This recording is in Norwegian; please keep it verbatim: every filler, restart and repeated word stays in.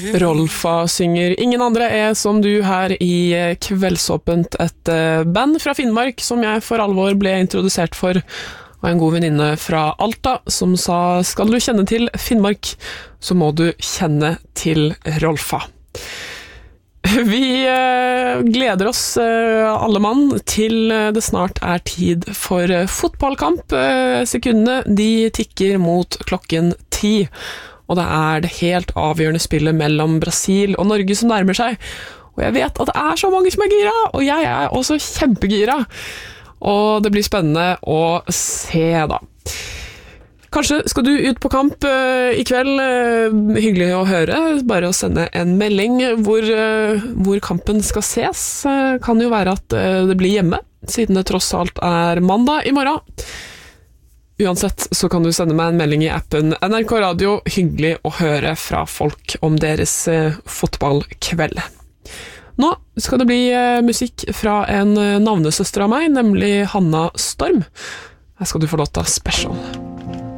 Rolfa synger Ingen andre er som du her i Kveldsåpent, et band fra Finnmark som jeg for alvor ble introdusert for av en god venninne fra Alta som sa, skal du kjenne til Finnmark, så må du kjenne til Rolfa. Vi gleder oss alle mann til det snart er tid for fotballkamp. Sekundene de tikker mot klokken ti. Og det er det helt avgjørende spillet mellom Brasil og Norge som nærmer seg. Og jeg vet at det er så mange som er gira, og jeg er også kjempegira. Og det blir spennende å se da. Kanskje skal du ut på kamp uh, i kveld. Uh, hyggelig å høre. Bare å sende en melding hvor, uh, hvor kampen skal ses. Uh, kan jo være at uh, det blir hjemme, siden det tross alt er mandag i morgen. Uansett så kan du sende meg en melding i appen N R K Radio. Hyggelig å høre fra folk om deres eh, fotballkveld. Nå skal det bli eh, musikk fra en navnesøster av meg, nemlig Hanna Storm. Her skal du få låta Special.